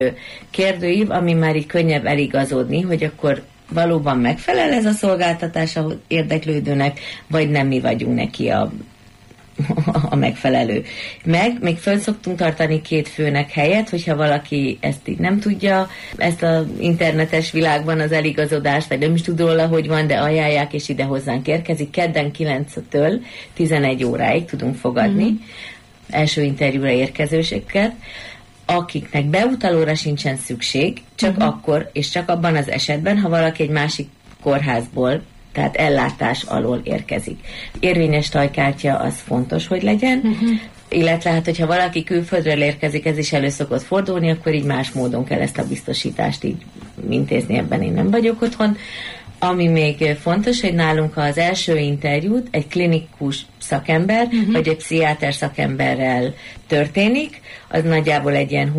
kérdőív, ami már így könnyebb eligazodni, hogy akkor valóban megfelel ez a szolgáltatás az érdeklődőnek, vagy nem mi vagyunk neki a megfelelő. Még föl szoktunk tartani 2 főnek helyet, hogyha valaki ezt így nem tudja, ezt az internetes világban az eligazodást, vagy nem is tud róla, hogy van, de ajánlják, és ide hozzánk érkezik. Kedden 9-től 11 óráig tudunk fogadni első interjúra érkezőseket, akiknek beutalóra sincsen szükség, csak akkor, és csak abban az esetben, ha valaki egy másik kórházból, tehát ellátás alól érkezik. Érvényes tajkártya az fontos, hogy legyen, illetve hát, hogyha valaki külföldről érkezik, ez is elő szokott fordulni, akkor így más módon kell ezt a biztosítást így intézni, ebben én nem vagyok otthon. Ami még fontos, hogy nálunk az első interjút egy klinikus szakember, vagy egy pszichiáter szakemberrel történik, az nagyjából egy ilyen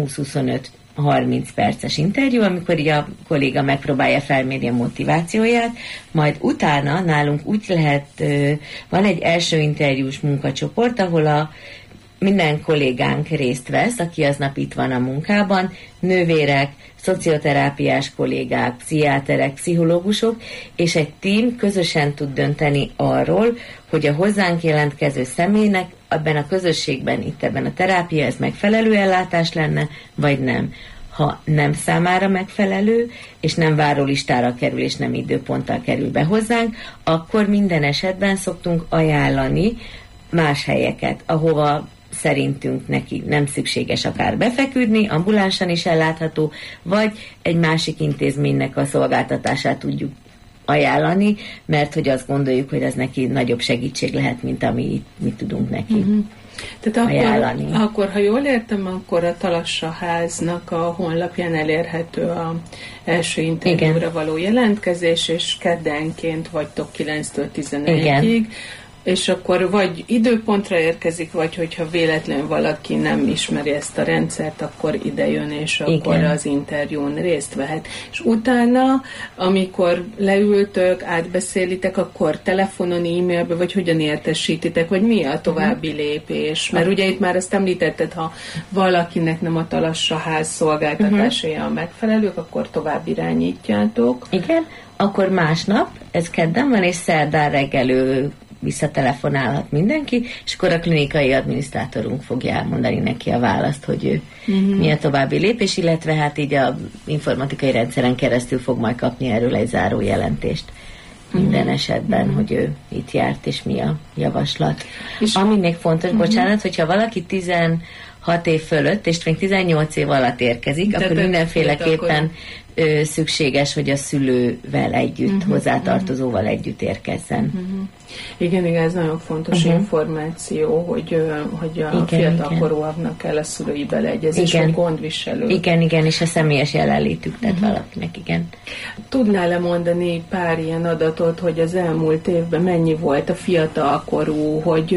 20-25-30 perces interjú, amikor így a kolléga megpróbálja felmérni a motivációját, majd utána nálunk úgy lehet, van egy első interjús munkacsoport, ahol minden kollégánk részt vesz, aki aznap itt van a munkában, nővérek, szocioterápiás kollégák, pszichiáterek, pszichológusok, és egy tím közösen tud dönteni arról, hogy a hozzánk jelentkező személynek ebben a közösségben, itt ebben a terápia, ez megfelelő ellátás lenne, vagy nem. Ha nem számára megfelelő, és nem várólistára kerül, és nem időponttal kerül be hozzánk, akkor minden esetben szoktunk ajánlani más helyeket, ahova szerintünk neki nem szükséges akár befeküdni, ambulánsan is ellátható, vagy egy másik intézménynek a szolgáltatását tudjuk ajánlani, mert hogy azt gondoljuk, hogy ez neki nagyobb segítség lehet, mint ami mi tudunk neki Tehát ajánlani. Akkor, ha jól értem, akkor a Talassaháznak a honlapján elérhető a első interjúra való jelentkezés, és keddenként vagytok 9-től 11-ig, és akkor vagy időpontra érkezik, vagy hogyha véletlenül valaki nem ismeri ezt a rendszert, akkor ide jön, és akkor az interjún részt vehet. És utána, amikor leültök, átbeszélitek, akkor telefonon, e-mailbe, vagy hogyan értesítitek, vagy mi a további lépés? Mert ugye itt már azt említetted, ha valakinek nem a Talassaház szolgáltatásai a megfelelők, akkor tovább irányítjátok. Igen, akkor másnap, ez kedden van, és szerdán reggel visszatelefonálhat mindenki, és akkor a klinikai adminisztrátorunk fogja elmondani neki a választ, hogy ő mi a további lépés, illetve hát így a informatikai rendszeren keresztül fog majd kapni erről egy záró jelentést minden esetben, hogy ő itt járt, és mi a javaslat. És ami még fontos, bocsánat, hogyha valaki 16 év fölött, és még 18 év alatt érkezik, akkor mindenféleképpen szükséges, hogy a szülővel együtt, hozzátartozóval együtt érkezzen. Igen, ez nagyon fontos információ, hogy a fiatalkorúaknak kell a szülői beleegyezés, a gondviselő. Igen, és a személyes jelenlétük, tehát valakinek, Tudnál-e mondani pár ilyen adatot, hogy az elmúlt évben mennyi volt a fiatalkorú,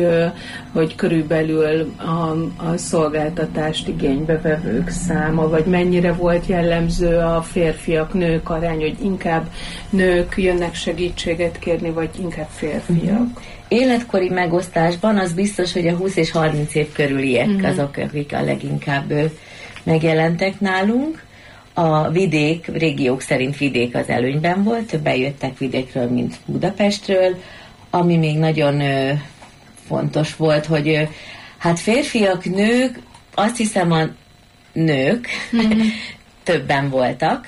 hogy körülbelül a szolgáltatást igénybevevők száma, vagy mennyire volt jellemző a férfiak, nők arány, hogy inkább nők jönnek segítséget kérni, vagy inkább férfiak? Életkori megosztásban az biztos, hogy a 20 és 30 év körüliek azok, akik a leginkább megjelentek nálunk. A régiók szerint vidék az előnyben volt, többen jöttek vidékről, mint Budapestről. Ami még nagyon fontos volt, hogy hát férfiak, nők, azt hiszem a nők többen voltak.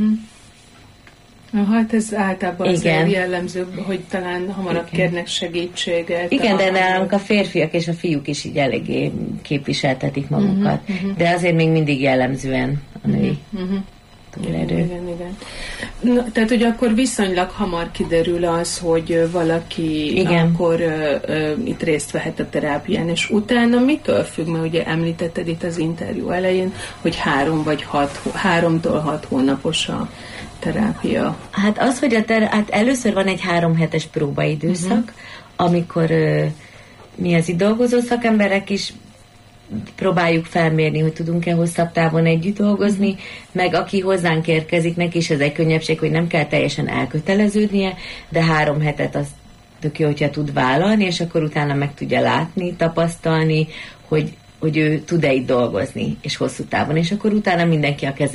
Hát ez általában azért jellemző, hogy talán hamarabb kérnek segítséget. Igen, de nálunk a férfiak és a fiúk is így eléggé képviseltetik magukat. De azért még mindig jellemzően a női túlerő. Igen. Na, tehát, hogy akkor viszonylag hamar kiderül az, hogy valaki akkor itt részt vehet a terápián, és utána mitől függ, mert ugye említetted itt az interjú elején, hogy 3-tól 6 hónapos a terápia. Hát az, hogy hát először van egy 3 hetes próbaidőszak, amikor mi az itt dolgozó szakemberek is próbáljuk felmérni, hogy tudunk-e hosszabb távon együtt dolgozni, meg aki hozzánk érkezik, neki is ez egy könnyebbség, hogy nem kell teljesen elköteleződnie, de 3 hetet az tök jó, hogyha tud vállalni, és akkor utána meg tudja látni, tapasztalni, hogy hogy ő tud-e itt dolgozni, és hosszú távon, és akkor utána mindenki a